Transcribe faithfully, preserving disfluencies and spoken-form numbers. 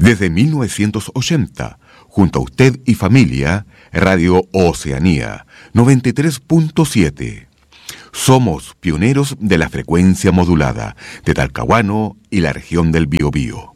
Desde mil novecientos ochenta, junto a usted y familia, Radio Oceanía noventa y tres punto siete. Somos pioneros de la frecuencia modulada de Talcahuano y la región del Biobío.